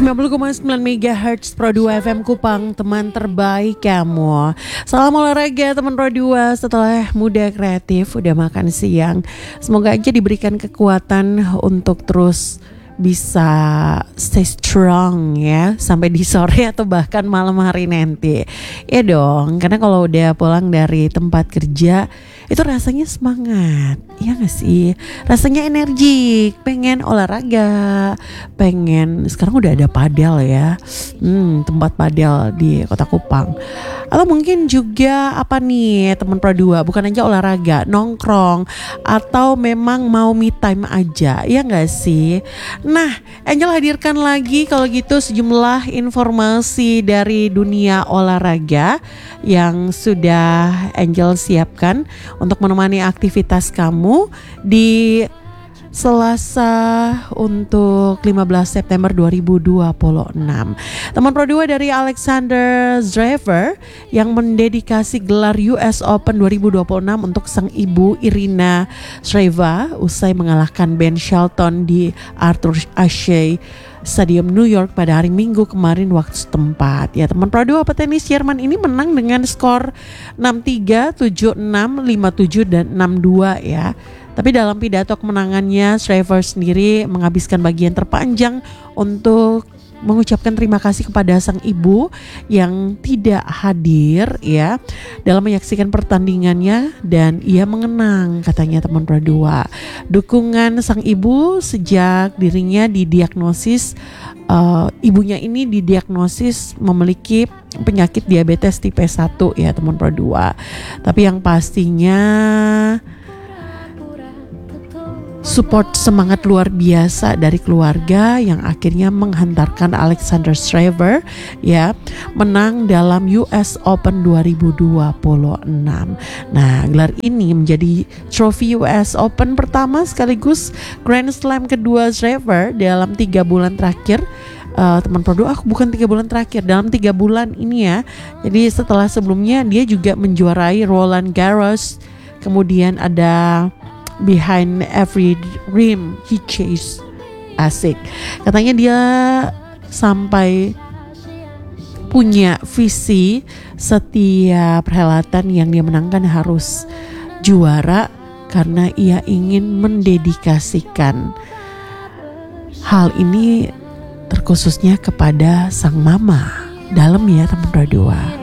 90,9 MHz Pro 2 FM Kupang, teman terbaik kamu. Salam olahraga teman Pro 2. Setelah muda kreatif, udah makan siang. Semoga aja diberikan kekuatan untuk terus bisa stay strong ya sampai di sore atau bahkan malam hari nanti. Ya dong, karena kalau udah pulang dari tempat kerja itu rasanya semangat, ya gak sih? Rasanya energik, pengen olahraga, pengen, sekarang udah ada padel ya, tempat padel di Kota Kupang. Atau mungkin juga apa nih teman Pro 2, bukan aja olahraga, nongkrong, atau memang mau me time aja, ya gak sih? Nah, Angel hadirkan lagi kalau gitu sejumlah informasi dari dunia olahraga yang sudah Angel siapkan untuk menemani aktivitas kamu di Selasa untuk 15 September 2026. Teman Pro 2 dari Alexander Zverev yang mendedikasi gelar US Open 2026 untuk sang ibu Irina Shayeva usai mengalahkan Ben Shelton di Arthur Ashe Stadium New York pada hari Minggu kemarin waktu setempat. Ya, teman Pro 2 petenis Jerman ini menang dengan skor 6-3, 7-6, 5-7 dan 6-2 ya. Tapi dalam pidato kemenangannya, Shayeva sendiri menghabiskan bagian terpanjang untuk mengucapkan terima kasih kepada sang ibu yang tidak hadir ya dalam menyaksikan pertandingannya, dan ia mengenang, katanya teman Pro 2, dukungan sang ibu sejak dirinya didiagnosis ibunya ini didiagnosis memiliki penyakit diabetes tipe 1 ya teman Pro 2. Tapi yang pastinya support semangat luar biasa dari keluarga yang akhirnya menghantarkan Alexander Zverev ya menang dalam US Open 2026. Nah, gelar ini menjadi trofi US Open pertama sekaligus Grand Slam kedua Zverev dalam 3 bulan terakhir. Teman Pro 2, bukan 3 bulan terakhir, dalam 3 bulan ini ya. Jadi setelah sebelumnya dia juga menjuarai Roland Garros, kemudian ada Behind Every Dream He Chase, asik. Katanya dia sampai punya visi setiap perhelatan yang dia menangkan harus juara karena ia ingin mendedikasikan hal ini terkhususnya kepada sang mama. Dalam ya teman Pro 2.